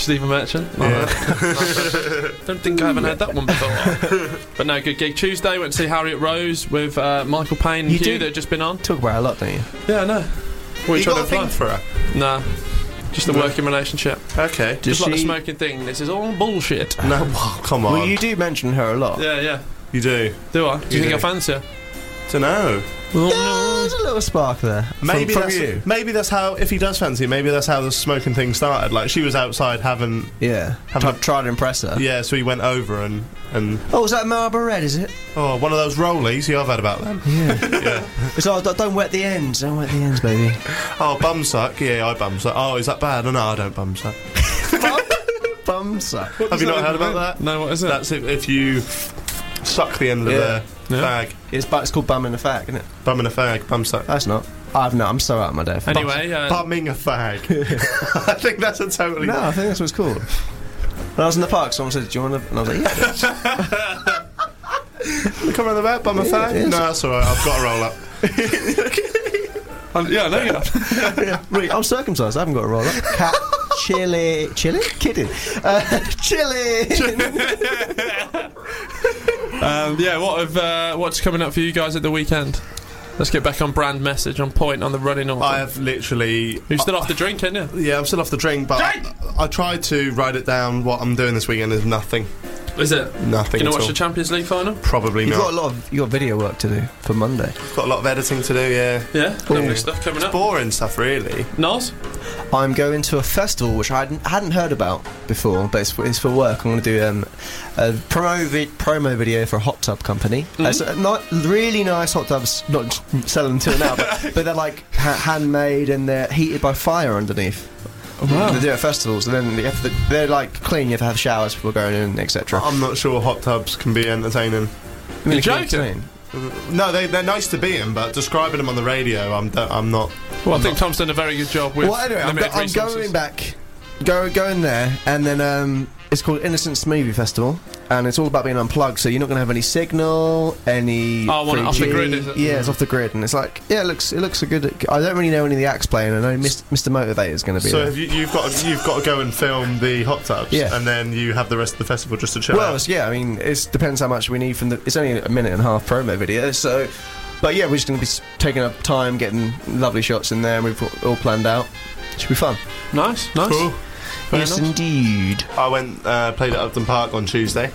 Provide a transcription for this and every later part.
Stephen Merchant. Yeah. Don't think I haven't heard that one before. But no, good gig. Tuesday went to see Harriet Rose with Michael Payne and Hugh that had just been on. Talk about her a lot, don't you? Yeah, I know. What You got a thing for her? Nah. Just a working relationship. Okay. Just like the smoking thing. This is all bullshit. No, well, come on. Well, you do mention her a lot. Yeah. You do. Do I? Do you think do. I fancy her? Dunno. Yeah, there's a little spark there. Maybe from that's you. Maybe that's how. If he does fancy, maybe that's how the smoking thing started. Like she was outside having. Yeah. Try to impress her. Yeah, so he went over and. Oh, is that Marlboro Red? Is it? Oh, one of those rollies. Yeah, I've heard about them. Yeah. It's like, don't wet the ends. Don't wet the ends, baby. Oh, bumsuck. Yeah, I bumsuck. Oh, is that bad? No, I don't bumsuck. Bumsuck. Have you not heard about that? No, what is it? That's if you suck the end of the fag. It's called bumming a fag, isn't it? Bumming a fag, bumsuck. That's not. I'm so out of my depth. Anyway, bumming a fag. I think that's a totally. No, I think that's what it's called. When I was in the park, someone said, "Do you want to?" And I was like, "Yeah." Come around the back, bum a fag. Yeah, no, that's all right. I've got to roll up. yeah, I know you have. Yeah. Really, I'm circumcised. I haven't got a roll up. Cat, chili, kidding, chili. What's coming up for you guys at the weekend? Let's get back on brand message, on point, on the running order. I have literally. You're still off the drink, aren't you? Yeah, I'm still off the drink, but I tried to write it down. What I'm doing this weekend is nothing. Is it? Nothing. You know, at watch all. the Champions League final? Probably You've not. you got video work to do for Monday. Got a lot of editing to do. Yeah. Yeah, lovely stuff coming up. Boring stuff, really. Nos? I'm going to a festival which I hadn't heard about before, but it's for work. I'm going to do a promo video for a hot tub company. It's not really nice hot tubs, not selling them to it now, but they're like handmade and they're heated by fire underneath. Oh, wow. They do it at festivals, and then they're like clean. You have to have showers before going in, etc. I'm not sure hot tubs can be entertaining. You're joking? No, they're nice to be in, but describing them on the radio, I'm not. Well, I think Tom's done a very good job with. Well, anyway, I'm resources. going back, going there, and then it's called Innocent Smoothie Festival, and it's all about being unplugged. So you're not going to have any signal, any. Oh, well, off the grid, is it? Yeah, it's off the grid, and it's like, yeah, it looks a good. I don't really know any of the acts playing. I know Mr. Motivator is going to be. So there. have you've got to go and film the hot tubs, Yeah. and then you have the rest of the festival just to chill out. Yeah, I mean, it depends how much we need from the. It's only a minute and a half promo video, so. But yeah, we're just going to be taking up time, getting lovely shots in there, and we've got all planned out. Should be fun. Nice. Cool. Yes, indeed. I went played at Upton Park on Tuesday.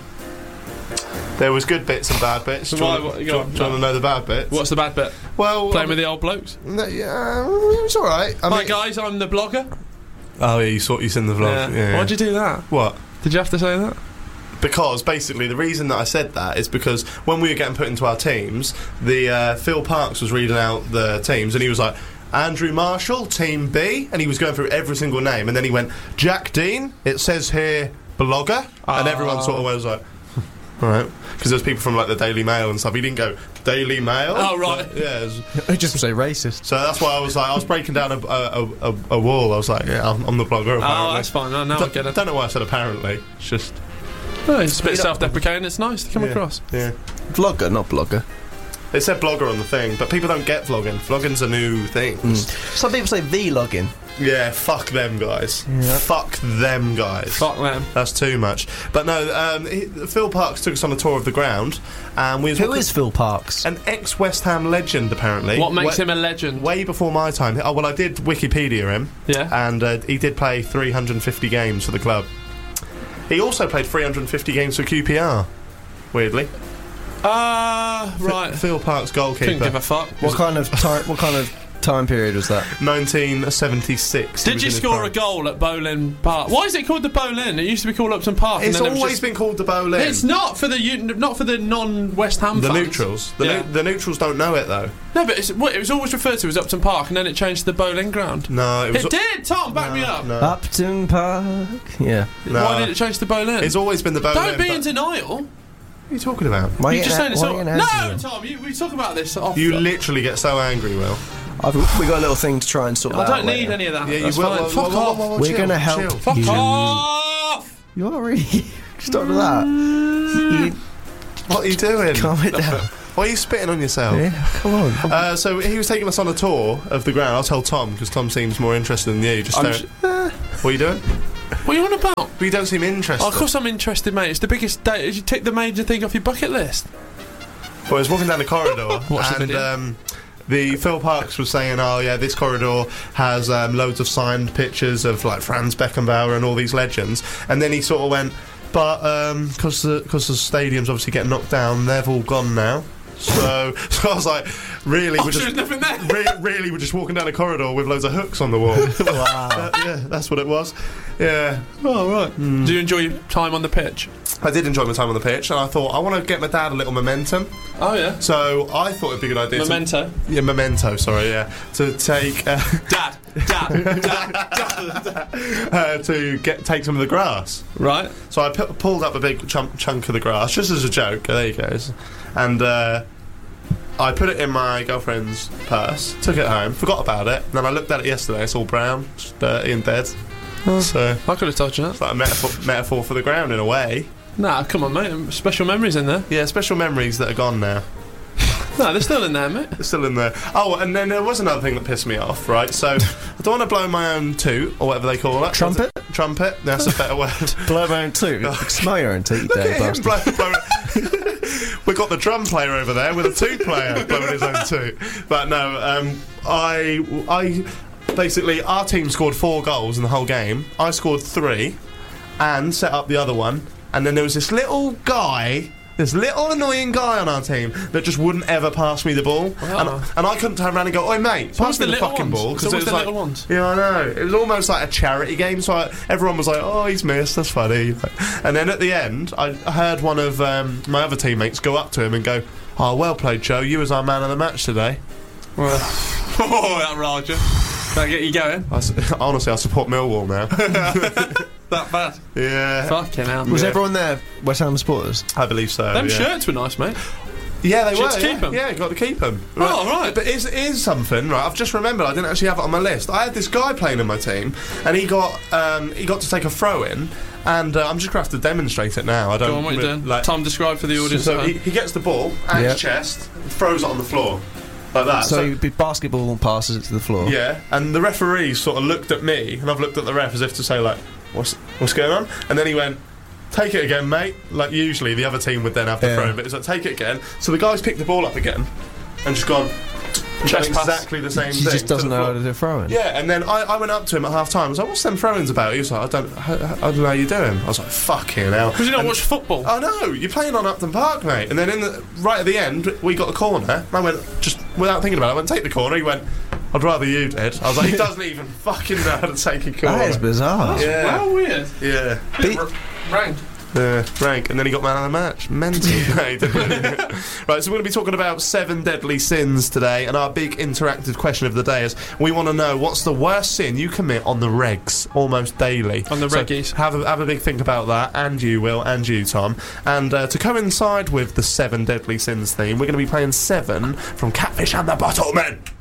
There was good bits and bad bits. Do you want to know the bad bits? What's the bad bit? Well, Playing with the old blokes? No, yeah, it was all right. Hi guys, I'm the blogger. Oh, yeah, you seen the vlog. Yeah. Why'd you do that? What? Did you have to say that? Because basically the reason that I said that is because when we were getting put into our teams, the Phil Parks was reading out the teams and he was like, Andrew Marshall, Team B, and he was going through every single name, and then he went, Jack Dean, it says here blogger, and everyone sort of was like, alright, because there's people from like the Daily Mail and stuff. He didn't go Daily Mail. Oh right. Yeah. I just say racist. So that's why I was breaking down a wall. I was like, yeah, I'm the blogger. Apparently. Oh, that's fine. No, now I get it. Don't know why I said apparently. It's just. No, it's a bit self-deprecating. It's nice to come across. Yeah. Vlogger, not blogger. It said blogger on the thing, but people don't get vlogging. Vlogging's a new thing. Some people say vlogging. Yeah, fuck them guys. Yeah. Fuck them guys. Fuck them. That's too much. But no, Phil Parks took us on a tour of the ground, and we. Who is Phil Parks? An ex-West Ham legend, apparently. What makes him a legend? Way before my time. Oh well, I did Wikipedia him. Yeah. And he did play 350 games for the club. He also played 350 games for QPR. Weirdly. Right. Phil Parks, goalkeeper. Couldn't give a fuck. What kind of time period was that? 1976. Did you score a goal at Boleyn Park? Why is it called the Boleyn? It used to be called Upton Park. It's and then always been called the Boleyn. It's not for the non-West Ham the fans. neutrals. The neutrals don't know it though. No, but it was always referred to as Upton Park, and then it changed to the Boleyn Ground. No, It did. Tom, back me up. No. Upton Park. Yeah. No. Why did it change to Boleyn? It's always been the Boleyn. Don't be in denial. What are you talking about? Why You're just saying it's all. why are you No, angry? Tom, we talk about this. Off. You literally get so angry, Will. We got a little thing to try and sort I that out. don't need later. any of that. Yeah, That's you will. fine. Fuck off. We're chill, going to help chill. Fuck you. off. You are really. Stop with that. What are you doing? Calm it down. Why are you spitting on yourself? Yeah, come on. So he was taking us on a tour of the ground. I'll tell Tom because Tom seems more interested than you. Just what are you doing? What are you on about? But you don't seem interested. Oh, of course I'm interested, mate. It's the biggest day. You tick the major thing off your bucket list. Well, I was walking down the corridor Watch the and video. the Phil Parks was saying, oh yeah, this corridor has loads of signed pictures of like Franz Beckenbauer and all these legends, and then he sort of went, but because the stadium's obviously getting knocked down, they've all gone now. So I was like, really, we're just nothing there. really, we're just walking down a corridor with loads of hooks on the wall. Wow. Yeah, that's what it was. Yeah. Oh right. Do you enjoy your time on the pitch? I did enjoy my time on the pitch, and I thought I want to get my dad a little momentum. Oh yeah. So I thought it'd be a good idea. Memento. Memento. Sorry, yeah. To take Dad. to take some of the grass. Right. So I pulled up a big chunk of the grass just as a joke. There you go. And I put it in my girlfriend's purse, took it home, forgot about it, and then I looked at it yesterday. It's all brown, just dirty and dead. So I could have told you that. it's like a metaphor for the ground in a way. Nah, come on, mate. Special memories in there. Yeah, special memories that are gone now. No, they're still in there, mate. They're still in there. Oh, and then there was another thing that pissed me off, right? So I don't want to blow my own toot, or whatever they call it. Trumpet? Trumpet, that's a better word. Blow my own toot. Smell your own toot, you Look dirty at him bastard. We've got the drum player over there with a toot player blowing his own toot. But no, I basically, our team scored 4 goals in the whole game. I scored 3 and set up the other one. And then there was this little annoying guy on our team that just wouldn't ever pass me the ball. Wow. And I couldn't turn around and go, oi mate, pass me the fucking ball. Because it was the little ones. Yeah, I know. It was almost like a charity game, so everyone was like, oh, he's missed, that's funny. And then at the end, I heard one of my other teammates go up to him and go, oh, well played, Joe, you was our man of the match today. Well, that Raja. That get you going? Honestly, I support Millwall now. That bad? Yeah. Fucking hell. Was everyone there West Ham supporters? I believe so. Them yeah. shirts were nice, mate. Yeah, they Did were. you keep 'em? Yeah, got to keep them. Oh, right. But is something right? I've just remembered. I didn't actually have it on my list. I had this guy playing in my team, and he got to take a throw in, and I'm just going to have to demonstrate it now. I don't. Go on, what you doing? Tom, describe for the audience. So he gets the ball at his chest, throws it on the floor. Like that. So basketball passes it to the floor. Yeah, and the referee sort of looked at me, and I've looked at the ref as if to say, like, what's going on? And then he went, take it again, mate. Like, usually the other team would then have to throw, but it's like, take it again. So the guy's picked the ball up again and just gone, Chest pass. exactly the same thing. He just doesn't to the know how floor. to do throwing. Yeah, and then I went up to him at half time. I was like, what's them throw-ins about? He was like, I don't know how you're doing. I was like, fucking hell. Because you don't watch football. I know, you're playing on Upton Park, mate. And then right at the end, we got the corner. I went, just without thinking about it, I went, take the corner. He went, I'd rather you did. I was like, he doesn't even fucking know how to take a corner. That is bizarre. Yeah. Well, weird. Yeah. Ranked. Rank, and then he got man of the match. Mental. No, he didn't. Right, so we're going to be talking about 7 deadly sins today, and our big interactive question of the day is we want to know what's the worst sin you commit on the regs almost daily. On the reggies. Have a big think about that, and you, Will, and you, Tom. And to coincide with the 7 deadly sins theme, we're going to be playing 7 from Catfish and the Bottlemen.